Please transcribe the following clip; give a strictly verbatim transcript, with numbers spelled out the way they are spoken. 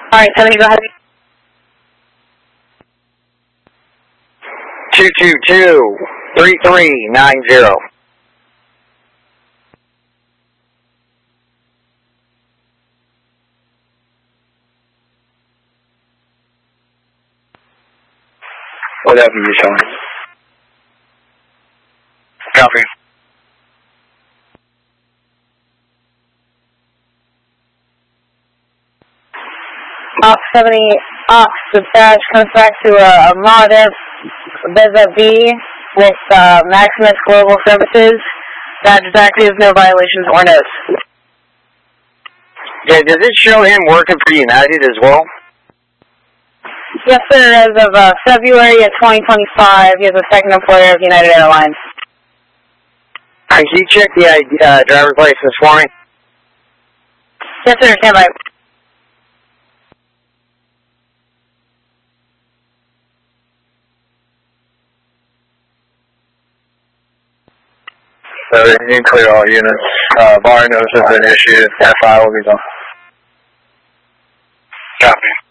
Alright, seventy, go ahead. two two two, three three nine zero. Whatever you're showing. Copy. Ox seventy, Ox dispatch comes back to a, a Mod F Beza B with uh, Maximus Global Services. Badge is active, no violations or notes. Yeah, does it show him working for United as well? Yes, sir. As of uh, February of twenty twenty-five, he is a second employer of United Airlines. Can you check the uh, driver's license for me? Yes, sir. Stand by. So you can clear all units. Uh, bar notice has been issued. F I will be done. Copy.